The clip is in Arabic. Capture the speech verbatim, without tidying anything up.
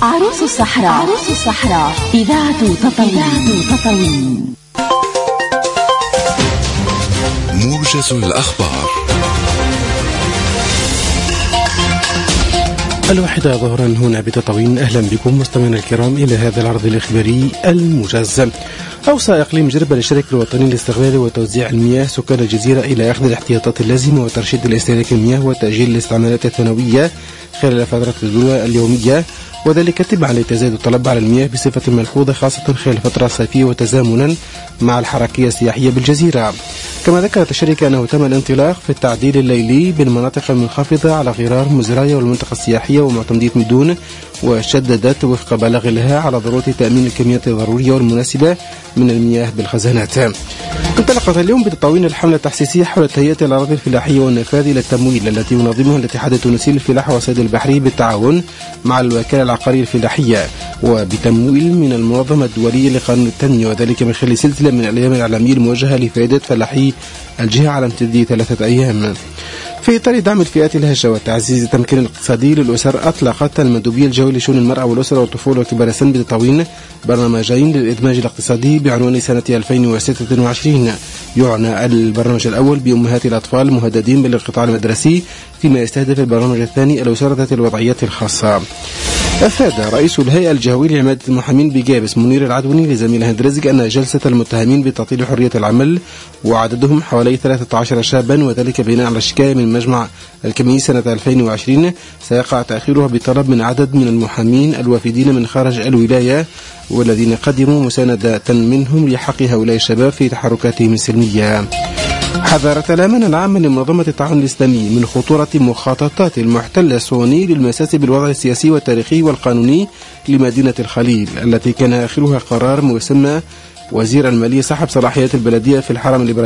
عروس الصحراء. عروس الصحراء إذاعة تطاوين. موجز الأخبار. الواحدة ظهرا هنا بتطاوين. أهلا بكم مستمعينا الكرام إلى هذا العرض الإخباري الموجز. أوصى إقليم جربة للشركة الوطني لاستغلال وتوزيع المياه سكان الجزيرة إلى أخذ الاحتياطات اللازمة وترشيد الاستهلاك المياه وتأجيل الاستعمالات الثانوية خلال فترة الذروة اليومية، وذلك تبعا لتزايد الطلب على المياه بصفة ملحوظة خاصة خلال الفترة الصيفية وتزامنا مع الحركية السياحية بالجزيرة. كما ذكرت الشركة أنه تم الانطلاق في التعديل الليلي بالمناطق المنخفضة على غرار مزرايا والمنطقة السياحية ومعتمدية ميدون، وشددت وفق بلاغ لها على ضرورة تأمين الكميات الضرورية والمناسبة من المياه بالخزانات. انطلقت اليوم بتطاوين الحملة التحسيسية حول تهيئة الأراضي الفلاحية والنفاذ إلى التمويل التي ينظمها الاتحاد التونسي للفلاحة والصيد البحري بالتعاون مع الوكالة العقارية الفلاحية وبتمويل من المنظمة الدولية لقانون التنمية، وذلك من خلال سلسلة من الأيام الإعلامية الموجهة لفائدة فلاحي الجهة على امتداد ثلاثة أيام. في إطار دعم الفئات الهشة وتعزيز التمكين الاقتصادي للأسر، أطلقت المندوبية الجوية لشؤون المرأة والأسرة والطفولة وكبار السن بتطاوين برنامجين للإدماج الاقتصادي بعنوان سنة ألفين وستة وعشرين. يعنى البرنامج الأول بأمهات الأطفال المهددين بالانقطاع المدرسي، فيما يستهدف البرنامج الثاني الأسرة ذات الوضعيات الخاصة. أفاد رئيس الهيئة الجهوية لعمادة المحامين بجابس منير العدوني لزميله هند رزق أن جلسة المتهمين بتعطيل حرية العمل وعددهم حوالي ثلاثة عشر شابا، وذلك بناء على الشكاية من مجمع الكميس سنة ألفين وعشرين، سيقع تأخيرها بطلب من عدد من المحامين الوافدين من خارج الولاية والذين قدموا مساندة منهم لحق هؤلاء الشباب في تحركاتهم السلمية. حذرت الأمين العام لمنظمة التعاون الإسلامي من خطورة مخططات المحتل الصهيوني للمساس بالوضع السياسي والتاريخي والقانوني لمدينة الخليل، التي كان آخرها قرار مسمى وزير المالية سحب صلاحيات البلدية في الحرم الإبراهيمي